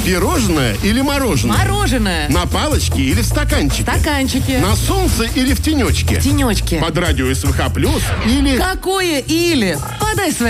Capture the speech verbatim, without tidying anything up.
Пирожное или мороженое? Мороженое. На палочке или в стаканчике? Стаканчики. На солнце или в тенечке? Тенечки. Под радио СВХ плюс или... Какое или? Подай свои